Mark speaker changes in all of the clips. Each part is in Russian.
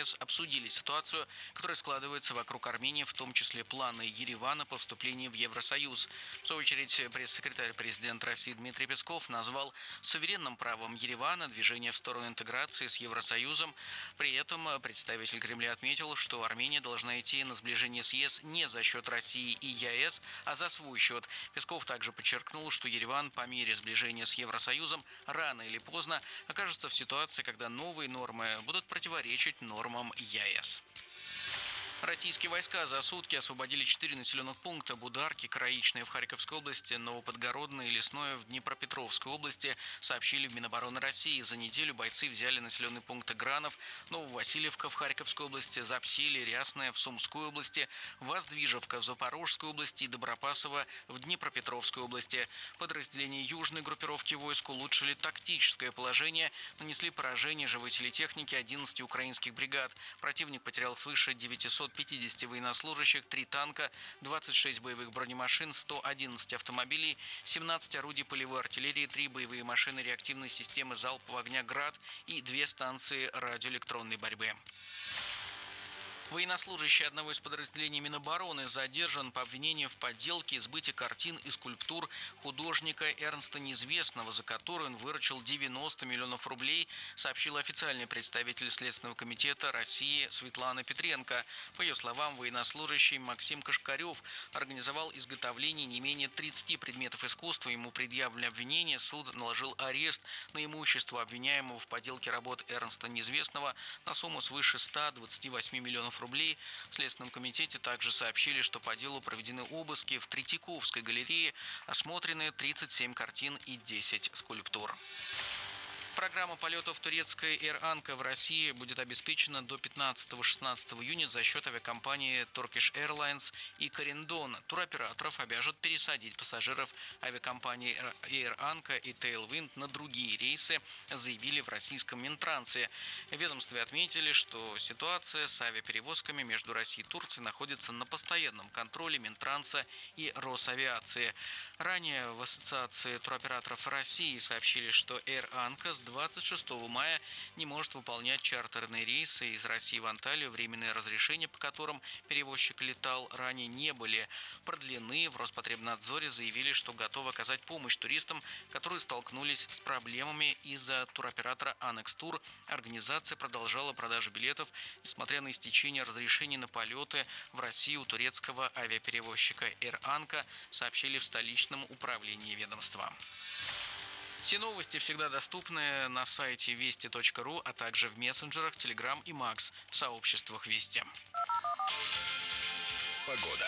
Speaker 1: ЕС обсудили ситуацию, которая складывается вокруг Армении, в том числе планы Еревана по вступлению в Евросоюз. В свою очередь, пресс-секретарь президента России Дмитрий Песков назвал суверенным правом Еревана движение в сторону интеграции с Евросоюзом. При этом представитель Кремля отметил, что Армения должна идти на сближение с ЕС не за счет России и ЕАЭС, а за свой счет. Песков также подчеркнул, что Ереван по мере сближения с Евросоюзом рано или поздно окажется в ситуации, когда новые нормы будут противоречить нормам ЕАЭС. Российские войска за сутки освободили 4 населенных пункта: Бударки, Краичное в Харьковской области, Новоподгородное и Лесное в Днепропетровской области, сообщили в Минобороны России. За неделю бойцы взяли населенные пункты Гранов, Нововасильевка в Харьковской области, Запсели, Рясное в Сумской области, Воздвижевка в Запорожской области и Добропасово в Днепропетровской области. Подразделения южной группировки войск улучшили тактическое положение, нанесли поражение живой силе техники 11 украинских бригад. Противник потерял свыше 950 военнослужащих, 3 танка, 26 боевых бронемашин, 111 автомобилей, 17 орудий полевой артиллерии, 3 боевые машины реактивной системы залпового огня «Град» и 2 станции радиоэлектронной борьбы. Военнослужащий одного из подразделений Минобороны задержан по обвинению в подделке и сбытии картин и скульптур художника Эрнста Неизвестного, за которую он выручил 90 миллионов рублей, сообщил официальный представитель Следственного комитета России Светлана Петренко. По ее словам, военнослужащий Максим Кашкарев организовал изготовление не менее 30 предметов искусства. Ему предъявлено обвинение, суд наложил арест на имущество обвиняемого в подделке работ Эрнста Неизвестного на сумму свыше 128 миллионов рублей. В Следственном комитете также сообщили, что по делу проведены обыски в Третьяковской галерее, осмотрены 37 картин и 10 скульптур. Программа полетов турецкой Air Anka в России будет обеспечена до 15-16 июня за счет авиакомпании Turkish Airlines и Corendon. Туроператоров обяжут пересадить пассажиров авиакомпании Air Anka и Tailwind на другие рейсы, заявили в российском Минтрансе. В ведомстве отметили, что ситуация с авиаперевозками между Россией и Турцией находится на постоянном контроле Минтранса и Росавиации. Ранее в Ассоциации туроператоров России сообщили, что Air Anka с 26 мая не может выполнять чартерные рейсы из России в Анталию. Временные разрешения, по которым перевозчик летал, ранее не были продлены. В Роспотребнадзоре заявили, что готовы оказать помощь туристам, которые столкнулись с проблемами из-за туроператора Annex Tour. Организация продолжала продажу билетов, несмотря на истечение разрешений на полеты в Россию у турецкого авиаперевозчика Air Anka, сообщили в столичном управлении ведомства. Все новости всегда доступны на сайте вести.ру, а также в мессенджерах Telegram и Max в сообществах Вести.
Speaker 2: Погода.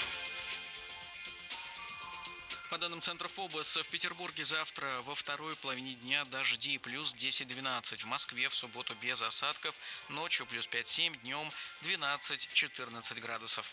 Speaker 1: По данным Центра ФОБОС, в Петербурге завтра во второй половине дня дожди плюс 10-12. В Москве в субботу без осадков, ночью плюс 5-7, днем 12-14 градусов.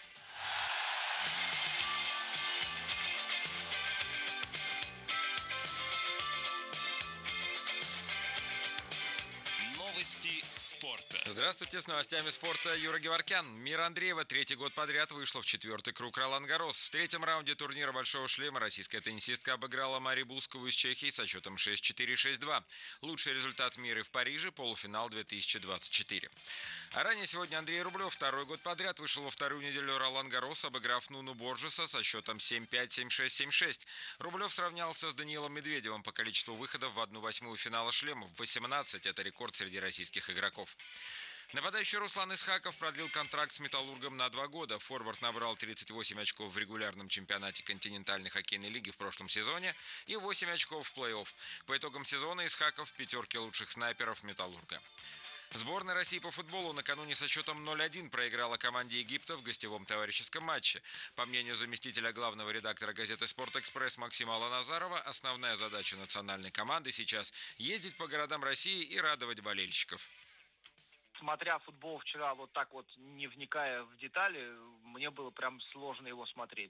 Speaker 2: Новости спорта.
Speaker 3: Здравствуйте, с новостями спорта Юра Геворкян. Мира Андреева третий год подряд вышла в 4-й круг Ролан-Гаррос. В третьем раунде турнира «Большого шлема» российская теннисистка обыграла Мари Бускову из Чехии со счетом 6-4, 6-2. Лучший результат мира в Париже, полуфинал 2024. А ранее сегодня Андрей Рублев второй год подряд вышел во вторую неделю Ролан-Гаррос, обыграв Нуну Борджеса со счетом 7-5, 7-6, 7-6. Рублев сравнялся с Даниилом Медведевым по количеству выходов в 1/8 финала шлемов. 18 – это рекорд среди российских игроков. Нападающий Руслан Исхаков продлил контракт с «Металлургом» на 2 года. Форвард набрал 38 очков в регулярном чемпионате континентальной хоккейной лиги в прошлом сезоне и 8 очков в плей-офф. По итогам сезона Исхаков в пятерке лучших снайперов «Металлурга». Сборная России по футболу накануне со счетом 0-1 проиграла команде Египта в гостевом товарищеском матче. По мнению заместителя главного редактора газеты «Спортэкспресс» Максима Ланазарова, основная задача национальной команды сейчас – ездить по городам России и радовать болельщиков.
Speaker 4: Смотря футбол вчера вот так вот, не вникая в детали, мне было прям сложно его смотреть.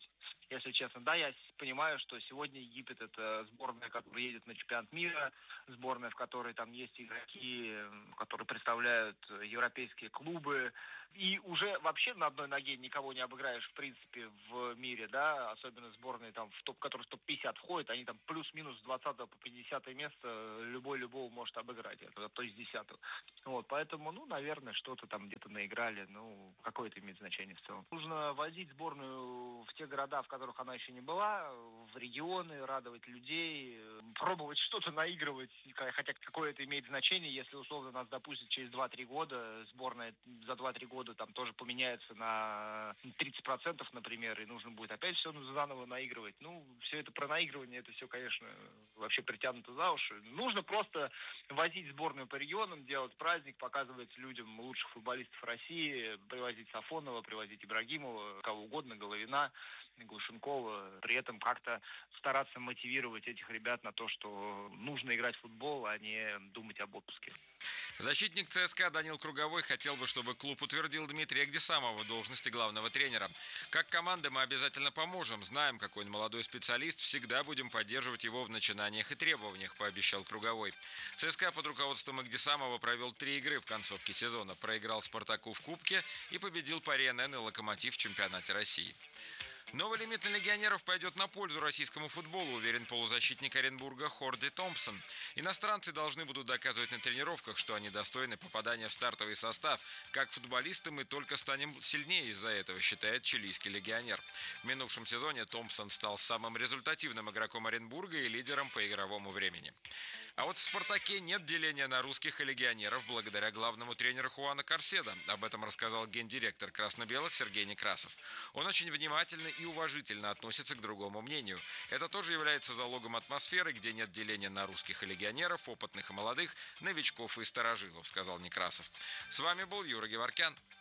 Speaker 4: если честно. Да, я понимаю, что сегодня Египет — это сборная, которая едет на чемпионат мира, сборная, в которой там есть игроки, которые представляют европейские клубы. И уже вообще на одной ноге никого не обыграешь, в принципе, в мире, да, особенно сборные, там, которые в топ-50 входят, они там плюс-минус с 20 по 50 место любой любого может обыграть, это, то есть 10. Вот, поэтому, наверное, что-то там где-то наиграли, какое это имеет значение в целом. Нужно возить сборную в те города, в которых она еще не была, в регионы, радовать людей, пробовать что-то наигрывать, хотя какое это имеет значение, если условно нас допустят через 2-3 года, сборная за 2-3 года там тоже поменяется на 30%, например, и нужно будет опять все заново наигрывать. Все это про наигрывание, это все, конечно, вообще притянуто за уши. Нужно просто возить сборную по регионам, делать праздник, показывать людям лучших футболистов России, привозить Сафонова, привозить Ибрагимова, кого угодно, Головина, Глушенкова. При этом как-то стараться мотивировать этих ребят на то, что нужно играть в футбол, а не думать об отпуске.
Speaker 3: Защитник ЦСКА Данил Круговой хотел бы, чтобы клуб утвердил Дмитрия Гдесамова в должности главного тренера. Как команда мы обязательно поможем. Знаем, какой он молодой специалист. Всегда будем поддерживать его в начинаниях и требованиях, пообещал Круговой. ЦСКА под руководством Гдесамова провел 3 игры в концовке сезона. Проиграл «Спартаку» в Кубке и победил Пари НН и «Локомотив» в чемпионате России. Новый лимит на легионеров пойдет на пользу российскому футболу, уверен полузащитник Оренбурга Хорди Томпсон. Иностранцы должны будут доказывать на тренировках, что они достойны попадания в стартовый состав. Как футболисты мы только станем сильнее из-за этого, считает чилийский легионер. В минувшем сезоне Томпсон стал самым результативным игроком Оренбурга и лидером по игровому времени. А вот в «Спартаке» нет деления на русских и легионеров благодаря главному тренеру Хуана Карседо. Об этом рассказал гендиректор красно-белых Сергей Некрасов. Он очень внимательно и уважительно относится к другому мнению. Это тоже является залогом атмосферы, где нет деления на русских и легионеров, опытных и молодых, новичков и старожилов, сказал Некрасов. С вами был Юра Геворкян.